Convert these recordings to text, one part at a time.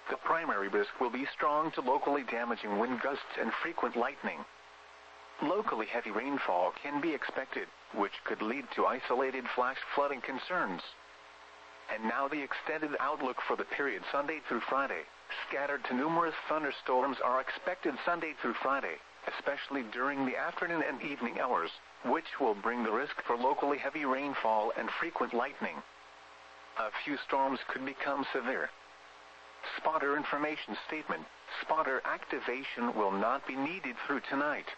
The primary risk will be strong to locally damaging wind gusts and frequent lightning. Locally heavy rainfall can be expected, which could lead to isolated flash flooding concerns. And now the extended outlook for the period Sunday through Friday. Scattered to numerous thunderstorms are expected Sunday through Friday, especially during the afternoon and evening hours, which will bring the risk for locally heavy rainfall and frequent lightning. A few storms could become severe. Spotter information statement. Spotter activation will not be needed through tonight.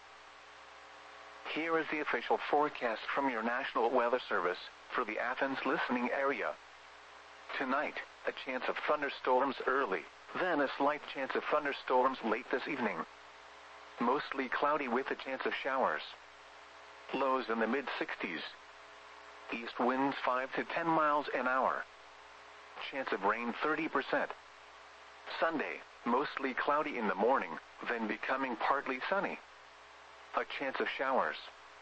Here is the official forecast from your National Weather Service for the Athens listening area. Tonight, a chance of thunderstorms early, then a slight chance of thunderstorms late this evening. Mostly cloudy with a chance of showers. Lows in the mid-60s. East winds 5 to 10 miles an hour. Chance of rain 30%. Sunday, mostly cloudy in the morning, then becoming partly sunny. A chance of showers.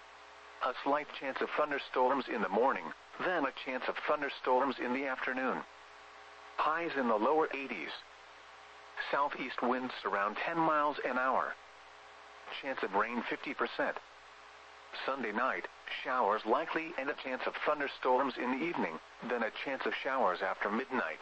A slight chance of thunderstorms in the morning, then a chance of thunderstorms in the afternoon. Highs in the lower 80s. Southeast winds around 10 miles an hour. Chance of rain 50%. Sunday night, showers likely and a chance of thunderstorms in the evening, then a chance of showers after midnight.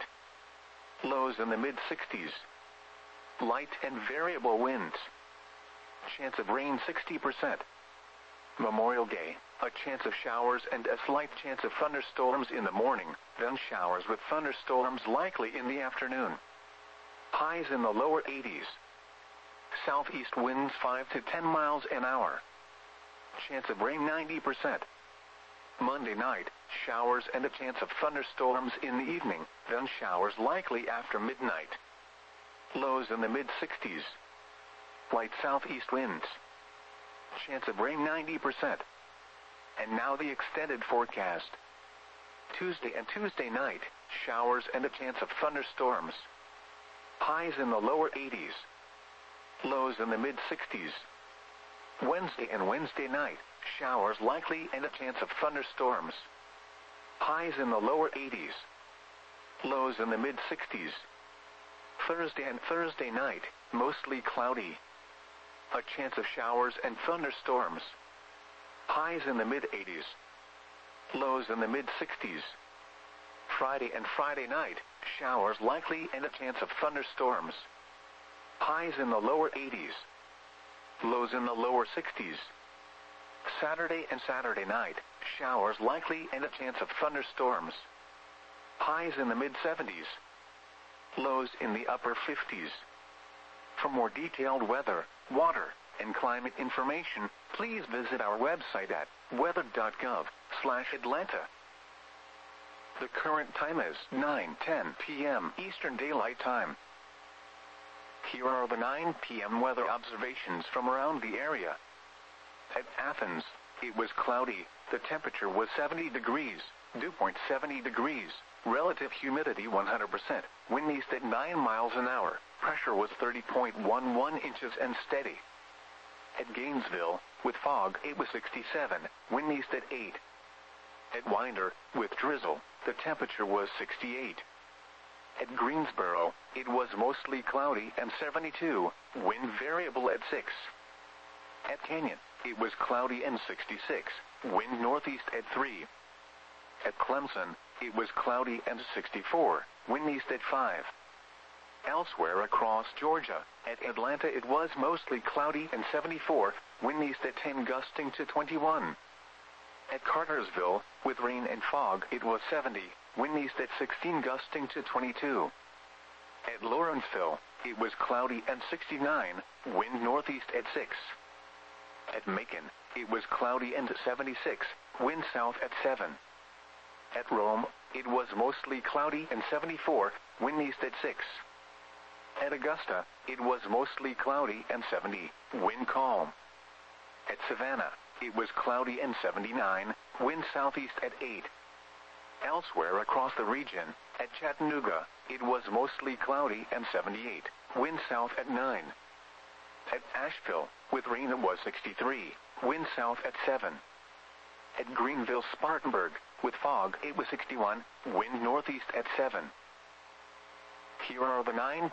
Lows in the mid-60s. Light and variable winds. Chance of rain 60%. Memorial Day, a chance of showers and a slight chance of thunderstorms in the morning, then showers with thunderstorms likely in the afternoon. Highs in the lower 80s. Southeast winds 5 to 10 miles an hour. Chance of rain 90%. Monday night, showers and a chance of thunderstorms in the evening, then showers likely after midnight. Lows in the mid-60s. Light southeast winds. Chance of rain 90%. And now the extended forecast. Tuesday and Tuesday night, showers and a chance of thunderstorms. Highs in the lower 80s. Lows in the mid-60s. Wednesday and Wednesday night, showers likely and a chance of thunderstorms. Highs in the lower 80s. Lows in the mid-60s. Thursday and Thursday night, mostly cloudy. A chance of showers and thunderstorms. Highs in the mid-80s. Lows in the mid-60s. Friday and Friday night, showers likely and a chance of thunderstorms. Highs in the lower 80s. Lows in the lower 60s. Saturday and Saturday night, showers likely and a chance of thunderstorms. Highs in the mid-70s. Lows in the upper 50s. For more detailed weather, water, and climate information, please visit our website at weather.gov/Atlanta. The current time is 9:10 p.m. Eastern Daylight Time. Here are the 9 p.m. weather observations from around the area. At Athens, it was cloudy. The temperature was 70 degrees, dew point 70 degrees, relative humidity 100%, wind east at 9 miles an hour, pressure was 30.11 inches and steady. At Gainesville, with fog, it was 67, wind east at 8. At Winder, with drizzle, the temperature was 68. At Greensboro, it was mostly cloudy and 72, wind variable at 6. At Canyon, it was cloudy and 66, wind northeast at 3. At Clemson, it was cloudy and 64, wind east at 5. Elsewhere across Georgia, at Atlanta it was mostly cloudy and 74, wind east at 10 gusting to 21. At Cartersville, with rain and fog, it was 70, wind east at 16 gusting to 22. At Lawrenceville, it was cloudy and 69, wind northeast at 6. At Macon, it was cloudy and 76, wind south at 7. At Rome, it was mostly cloudy and 74, wind east at 6. At Augusta, it was mostly cloudy and 70, wind calm. At Savannah, it was cloudy and 79, wind southeast at 8. Elsewhere across the region, at Chattanooga, it was mostly cloudy and 78, wind south at 9. At Asheville, with rain it was 63, wind south at 7. At Greenville-Spartanburg, with fog it was 61, wind northeast at 7. Here are the 9